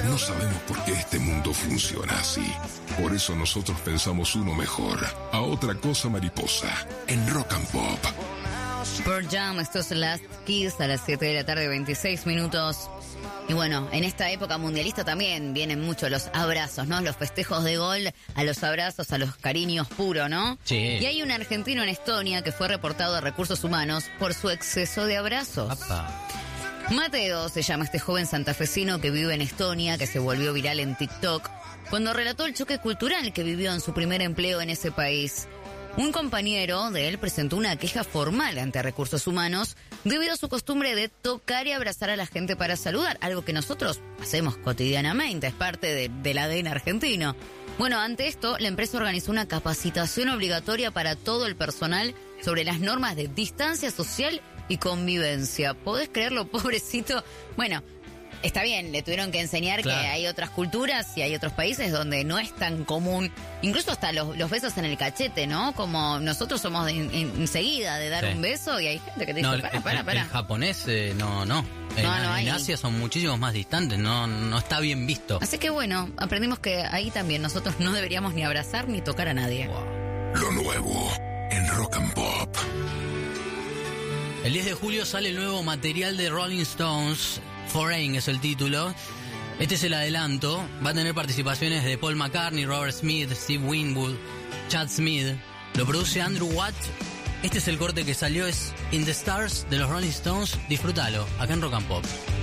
No sabemos por qué este mundo funciona así. Por eso nosotros pensamos uno mejor. A otra cosa mariposa. En Rock and Pop. Pearl Jam, esto es Last Kiss a las 7 de la tarde, 26 minutos. Y bueno, en esta época mundialista también vienen mucho los abrazos, ¿no? Los festejos de gol, a los abrazos, a los cariños puros, ¿no? Sí. Y hay un argentino en Estonia que fue reportado a Recursos Humanos por su exceso de abrazos. Apa. Mateo se llama este joven santafesino que vive en Estonia, que se volvió viral en TikTok, cuando relató el choque cultural que vivió en su primer empleo en ese país. Un compañero de él presentó una queja formal ante Recursos Humanos debido a su costumbre de tocar y abrazar a la gente para saludar, algo que nosotros hacemos cotidianamente, es parte del ADN argentino. Bueno, ante esto, la empresa organizó una capacitación obligatoria para todo el personal sobre las normas de distancia social y convivencia. ¿Podés creerlo, pobrecito? Bueno, está bien, le tuvieron que enseñar Claro. que hay otras culturas y hay otros países donde no es tan común, incluso hasta los besos en el cachete, ¿no? Como nosotros somos enseguida de dar Sí. un beso y hay gente que te No, dice, para. el japonés, no. No En hay. Asia son muchísimos más distantes, no está bien visto. Así que bueno, aprendimos que ahí también nosotros no deberíamos ni abrazar ni tocar a nadie. Lo nuevo. En Rock and Pop. El 10 de julio sale el nuevo material de Rolling Stones, Foreign es el título. Este es el adelanto, va a tener participaciones de Paul McCartney, Robert Smith, Steve Winwood, Chad Smith. Lo produce Andrew Watt. Este es el corte que salió, es In the Stars de los Rolling Stones. Disfrútalo, acá en Rock and Pop.